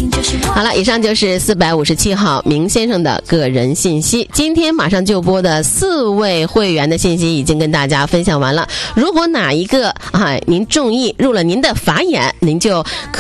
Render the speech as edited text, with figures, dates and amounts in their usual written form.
好了，以上就是457号明先生的个人信息。今天马上就播的4位会员的信息已经跟大家分享完了。如果哪一个您中意入了您的法眼，您就